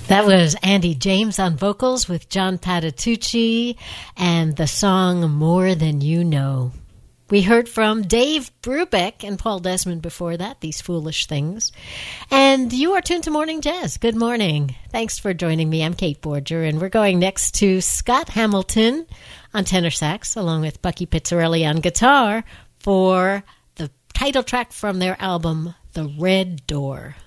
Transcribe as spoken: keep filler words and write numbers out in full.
That was Andy James on vocals with John Patitucci and the song More Than You Know. We heard from Dave Brubeck and Paul Desmond before that, These Foolish Things. And you are tuned to Morning Jazz. Good morning. Thanks for joining me. I'm Kate Borger, and we're going next to Scott Hamilton on tenor sax, along with Bucky Pizzarelli on guitar for the title track from their album, The Red Door.